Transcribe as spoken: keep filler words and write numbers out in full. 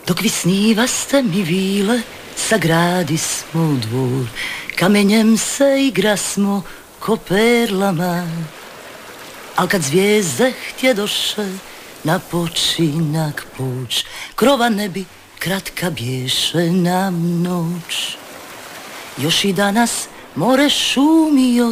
Dok vi snivaste mi vile, sagradi smo dvor, kamenjem se igrasmo ko perlama. Al kad zvijezde htjedoše na počinak poć, krova ne bi kratka bješe nam noć. Još i danas more šumi